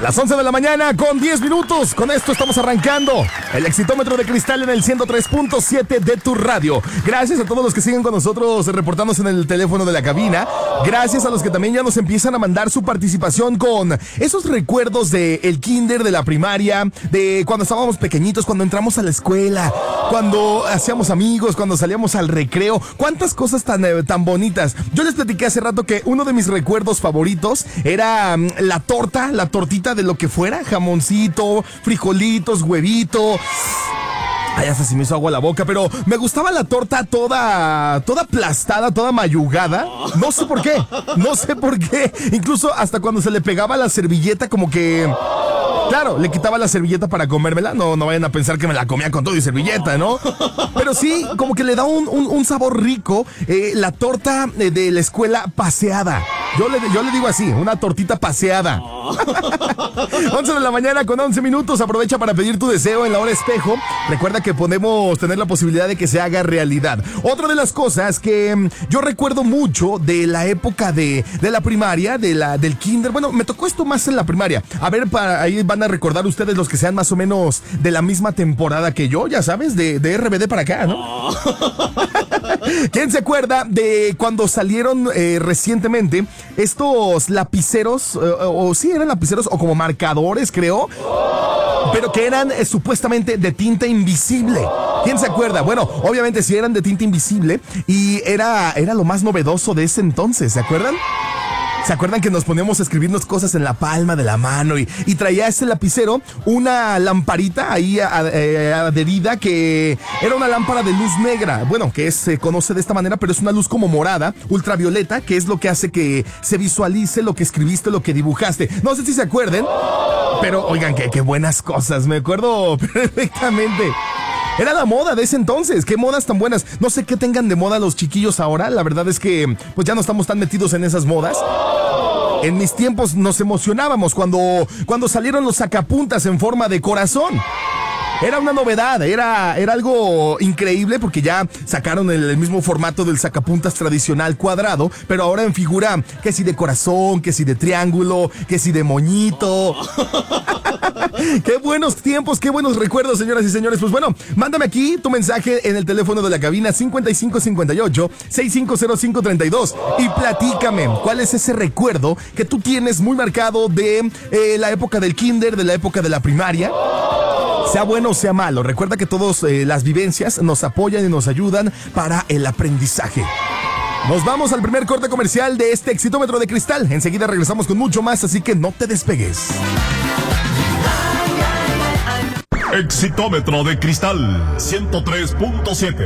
Las 11 de la mañana con 10 minutos. Con esto estamos arrancando el Exitómetro de Cristal en el 103.7 de tu radio. Gracias a todos los que siguen con nosotros reportándose en el teléfono de la cabina. Gracias a los que también ya nos empiezan a mandar su participación con esos recuerdos de el kinder, de la primaria, de cuando estábamos pequeñitos, cuando entramos a la escuela, cuando hacíamos amigos, cuando salíamos al recreo. Cuántas cosas tan bonitas. Yo les platiqué hace rato que uno de mis recuerdos favoritos era la tortita de lo que fuera, jamoncito, frijolitos, huevito. Ay, hasta se me hizo agua la boca, pero me gustaba la torta toda aplastada, toda mayugada. No sé por qué. Incluso hasta cuando se le pegaba la servilleta, como que... Claro, le quitaba la servilleta para comérmela. No vayan a pensar que me la comía con todo y servilleta, ¿no? Pero sí, como que le da un sabor rico. La torta de la escuela paseada. Yo le digo así, una tortita paseada. 11 de la mañana con 11 minutos. Aprovecha para pedir tu deseo en la hora espejo. Recuerda que podemos tener la posibilidad de que se haga realidad. Otra de las cosas que yo recuerdo mucho de la época de la primaria, del kinder. Bueno, me tocó esto más en la primaria. A ver, ahí van a recordar ustedes los que sean más o menos de la misma temporada que yo, ya sabes, de RBD para acá, ¿no? ¿Quién se acuerda de cuando salieron recientemente estos lapiceros, o sí eran lapiceros o como marcadores, creo, pero que eran supuestamente de tinta invisible? ¿Quién se acuerda? Bueno, obviamente sí eran de tinta invisible y era lo más novedoso de ese entonces, ¿se acuerdan? ¿Se acuerdan que nos poníamos a escribirnos cosas en la palma de la mano y traía ese lapicero una lamparita ahí adherida que era una lámpara de luz negra? Bueno, que se conoce de esta manera, pero es una luz como morada, ultravioleta, que es lo que hace que se visualice lo que escribiste, lo que dibujaste. No sé si se acuerden, pero oigan, qué buenas cosas, me acuerdo perfectamente. Era la moda de ese entonces. Qué modas tan buenas. No sé qué tengan de moda los chiquillos ahora. La verdad es que pues ya no estamos tan metidos en esas modas. En mis tiempos nos emocionábamos cuando salieron los sacapuntas en forma de corazón. Era una novedad, era algo increíble porque ya sacaron el mismo formato del sacapuntas tradicional cuadrado, pero ahora en figura que si de corazón, que si de triángulo, que si de moñito. Qué buenos tiempos, qué buenos recuerdos, señoras y señores. Pues bueno, mándame aquí tu mensaje en el teléfono de la cabina 5558-650532 y platícame cuál es ese recuerdo que tú tienes muy marcado de la época del kinder, de la época de la primaria. Sea bueno o sea malo, recuerda que todas las vivencias nos apoyan y nos ayudan para el aprendizaje. Nos vamos al primer corte comercial de este Exitómetro de Cristal. Enseguida regresamos con mucho más, así que no te despegues. Exitómetro de Cristal 103.7.